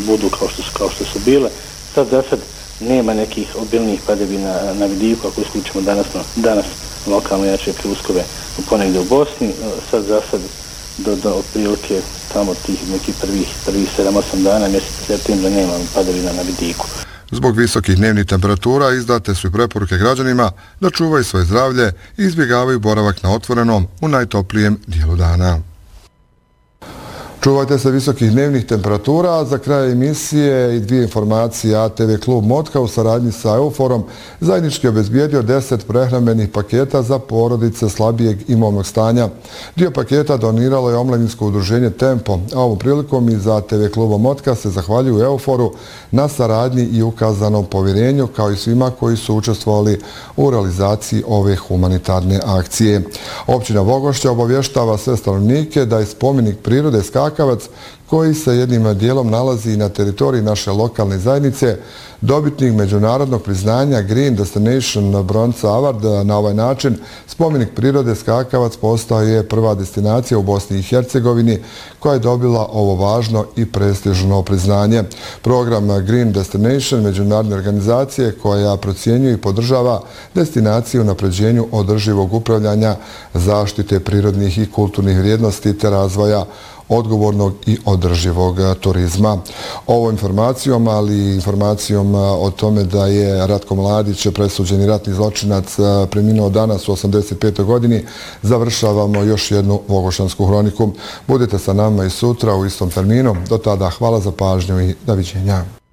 budu kao što su bile. Sad za sad nema nekih obilnijih padavina na vidiku, ako isključimo danas lokalno jače pljuskove ponegdje u Bosni. Sad za sad do otprilike tamo tih nekih prvih 7-8 dana mjeseca septembra nema padavina na vidiku. Zbog visokih dnevnih temperatura izdate su i preporuke građanima da čuvaju svoje zdravlje i izbjegavaju boravak na otvorenom u najtoplijem dijelu dana. Čuvajte se visokih dnevnih temperatura. Za kraj emisije i dvije informacije. ATV klub Motka u saradnji sa Euforom zajednički obezbijedio 10 prehrambenih paketa za porodice slabijeg imovnog stanja. Dio paketa doniralo je omladinsko udruženje Tempo, a ovom prilikom iz ATV kluba Motka se zahvaljuju Euforu na saradnji i ukazanom povjerenju, kao i svima koji su učestvovali u realizaciji ove humanitarne akcije. Općina Vogošća obavještava sve stanovnike da je spomenik prirode Skakavac, koji se jednim dijelom nalazi na teritoriji naše lokalne zajednice, dobitnik međunarodnog priznanja Green Destination Bronze Award. Na ovaj način spomenik prirode Skakavac postao je prva destinacija u Bosni i Hercegovini koja je dobila ovo važno i prestižno priznanje. Program Green Destination međunarodne organizacije koja procjenjuje i podržava destinaciju u napređenju održivog upravljanja, zaštite prirodnih i kulturnih vrijednosti te razvoja odgovornog i održivog turizma. Ovom informacijom, ali i informacijom o tome da je Ratko Mladić, presuđeni ratni zločinac, preminuo danas u 85. godini, završavamo još jednu Vogošćansku hroniku. Budite sa nama i sutra u istom terminu. Do tada hvala za pažnju i doviđenja.